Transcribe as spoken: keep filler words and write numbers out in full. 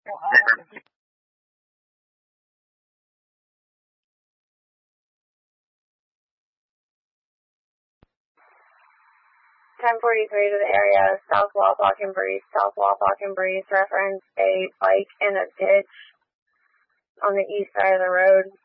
ten forty-three to the area, South Wapak and Breeze. South Wapak and Breeze reference a bike in a ditch on the east side of the road.